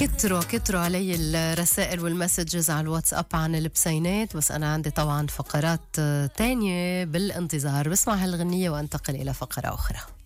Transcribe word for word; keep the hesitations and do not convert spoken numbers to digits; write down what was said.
كتروا كتروا علي الرسائل والمسجز على الواتساب عن البسينات، بس أنا عندي طبعا فقرات تانية بالانتظار. بسمع هالغنية وانتقل إلى فقرة أخرى.